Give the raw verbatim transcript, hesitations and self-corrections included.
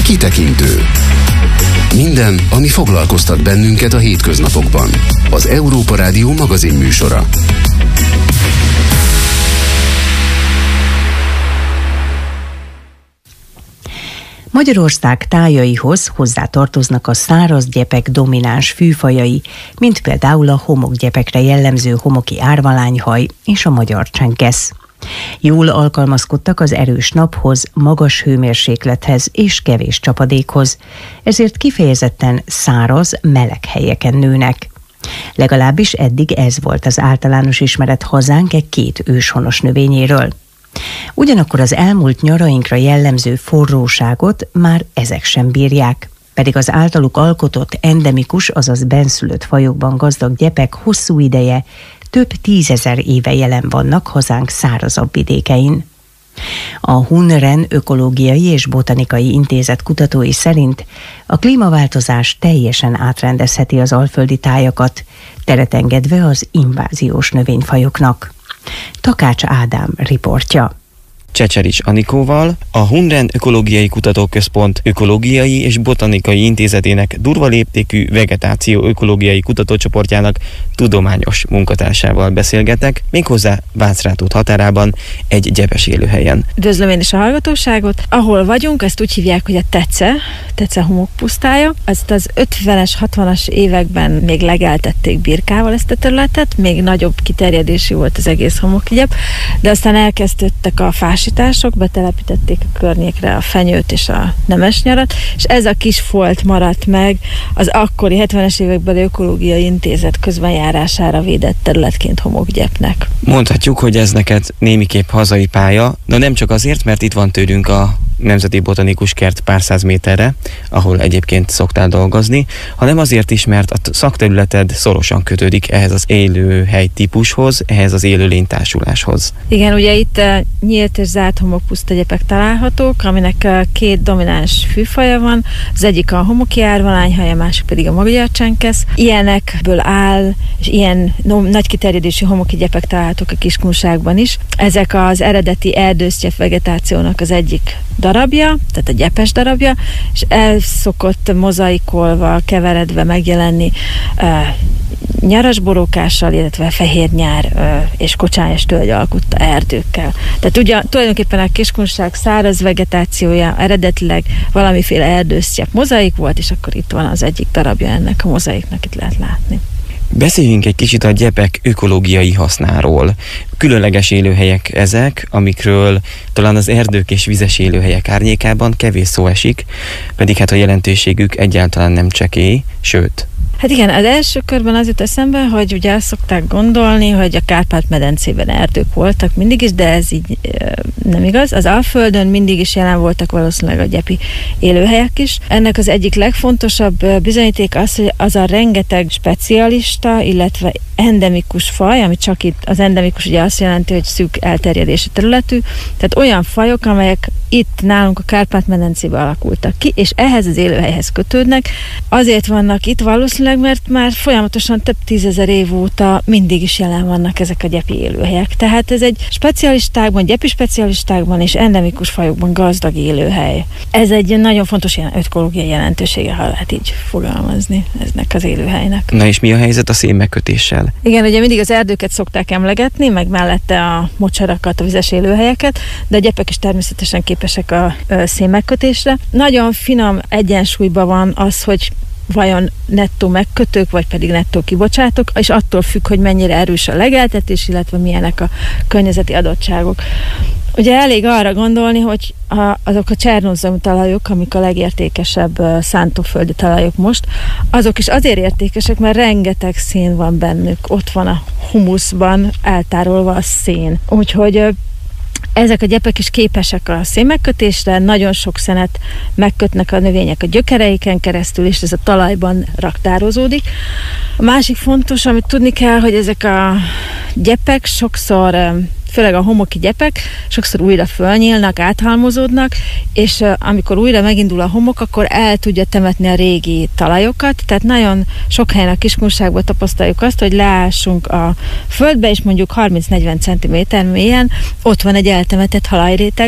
Kitekintő. Minden, ami foglalkoztat bennünket a hétköznapokban. Az Európa Rádió magazin műsora. Magyarország tájaihoz hozzátartoznak a száraz gyepek domináns fűfajai, mint például a homokgyepekre jellemző homoki árvalányhaj és a magyar csenkesz. Jól alkalmazkodtak az erős naphoz, magas hőmérséklethez és kevés csapadékhoz, ezért kifejezetten száraz, meleg helyeken nőnek. Legalábbis eddig ez volt az általános ismeret hazánk e két őshonos növényéről. Ugyanakkor az elmúlt nyarainkra jellemző forróságot már ezek sem bírják, pedig az általuk alkotott endemikus, azaz benszülött fajokban gazdag gyepek hosszú ideje, több tízezer éve jelen vannak hazánk szárazabb vidékein. A Hunren Ökológiai és Botanikai Intézet kutatói szerint a klímaváltozás teljesen átrendezheti az alföldi tájakat, teret engedve az inváziós növényfajoknak. Takács Ádám riportja. Csecserics Anikóval, a Hunren Ökológiai Kutatóközpont Ökológiai és Botanikai Intézetének durva léptékű vegetáció ökológiai kutatócsoportjának tudományos munkatársával beszélgetek, méghozzá Vácrátút határában egy gyepes élőhelyen. Üdvözlöm én is a hallgatóságot. Ahol vagyunk, ezt úgy hívják, hogy a Tece, Tece homokpusztája. Ezt az ötvenes, hatvanas években még legeltették birkával ezt a területet, még nagyobb kiterjedésű volt az egész homokgyep, de aztán elkezdődtek a fás betelepítették a környékre a fenyőt és a nemesnyarat, és ez a kis folt maradt meg az akkori hetvenes évekbeli Ökológiai Intézet közbenjárására védett területként homokgyepnek. Mondhatjuk, hogy ez neked némiképp hazai pálya, de nem csak azért, mert itt van tőlünk a Nemzeti Botanikus Kert pár száz méterre, ahol egyébként szoktál dolgozni, hanem azért is, mert a szakterületed szorosan kötődik ehhez az élőhely típushoz, ehhez az élőlénytársuláshoz. Igen, ugye itt nyílt és zárt homokpuszta gyepek találhatók, aminek két domináns fűfaja van, az egyik a homoki árvalányhaj, a másik pedig a magyar csenkesz. Ilyenekből áll, és ilyen no, nagy kiterjedésű homoki gyepek találhatók a Kiskunságban is. Ezek az eredeti erdősztyep vegetációnak az egyik darabja, tehát a gyepes darabja, és el szokott mozaikolva, keveredve megjelenni uh, nyarasborókással, illetve fehérnyár uh, és kocsályos tölgy alkotta erdőkkel. Tehát ugye tulajdonképpen a Kiskunság száraz vegetációja eredetileg valamiféle erdősztyep mozaik volt, és akkor itt van az egyik darabja ennek a mozaiknak, itt lehet látni. Beszéljünk egy kicsit a gyepek ökológiai hasznáról. Különleges élőhelyek ezek, amikről talán az erdők és vizes élőhelyek árnyékában kevés szó esik, pedig hát a jelentőségük egyáltalán nem csekély, sőt. Hát igen, az első körben az jut eszembe, hogy ugye azt szokták gondolni, hogy a Kárpát-medencében erdők voltak mindig is, de ez így e, nem igaz. Az Alföldön mindig is jelen voltak valószínűleg a gyepi élőhelyek is. Ennek az egyik legfontosabb bizonyíték az, hogy az a rengeteg specialista, illetve endemikus faj, ami csak itt az endemikus ugye azt jelenti, hogy szűk elterjedési területű, tehát olyan fajok, amelyek itt nálunk a Kárpát-medencében alakultak ki, és ehhez az élőhelyhez kötődnek. Azért vannak itt valószínűleg, mert már folyamatosan több tízezer év óta mindig is jelen vannak ezek a gyepi élőhelyek. Tehát ez egy specialistákban, gyepi specialistákban és endemikus fajokban gazdag élőhely. Ez egy nagyon fontos ilyen ökológiai jelentősége, ha lehet így fogalmazni eznek az élőhelynek. Na és mi a helyzet a szénmegkötéssel? Igen, ugye mindig az erdőket szokták emlegetni, meg mellette a mocsarakat, a vizes élőhelyeket, de a gyepek is természetesen képesek a szénmegkötésre. Nagyon finom egyensúlyban van az, hogy vajon nettó megkötők, vagy pedig nettó kibocsátók, és attól függ, hogy mennyire erős a legeltetés, illetve milyenek a környezeti adottságok. Ugye elég arra gondolni, hogy a, azok a csernózomú talajok, amik a legértékesebb uh, szántóföldi talajok most, azok is azért értékesek, mert rengeteg szén van bennük. Ott van a humuszban eltárolva a szén. Úgyhogy uh, ezek a gyepek is képesek a szénmegkötésre, nagyon sok szenet megkötnek a növények a gyökereiken keresztül, és ez a talajban raktározódik. A másik fontos, amit tudni kell, hogy ezek a gyepek sokszor, főleg a homoki gyepek, sokszor újra fölnyílnak, áthalmozódnak, és amikor újra megindul a homok, akkor el tudja temetni a régi talajokat, tehát nagyon sok helyen a Kiskunságban tapasztaljuk azt, hogy leássunk a földbe, és mondjuk harminc-negyven centiméter mélyen ott van egy eltemetett halajréteg,